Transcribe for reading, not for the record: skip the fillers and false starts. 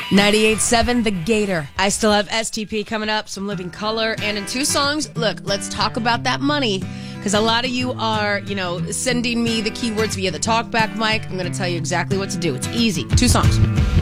98.7 The Gator. I still have STP coming up, some Living Color, and in 2 songs, look, let's talk about that money. Because a lot of you are, sending me the keywords via the talkback mic. I'm going to tell you exactly what to do. It's easy. 2 songs.